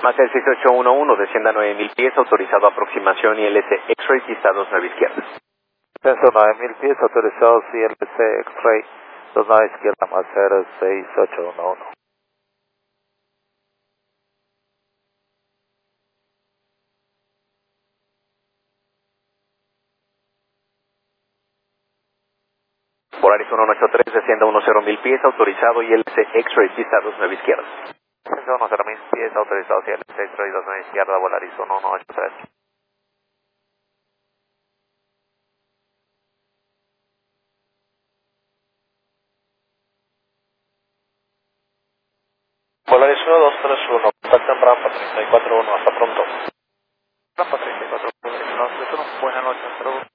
Más el 6811, descienda 9000 pies, autorizado aproximación ILS X-Ray, pista 29 izquierda. Descenso 9000 pies, autorizado ILS X-Ray, 29 izquierda, más 06811. Polaris 1183, descienda 10.000 pies, autorizado ILS X-Ray, pista 29 izquierda. Descenso 10.000 pies, autorizado ILS X-Ray, 29 izquierda, Polaris 1183. Polaris 1231, contacto en rampa 341, hasta pronto. Rampa 34, buenas noches, hasta luego.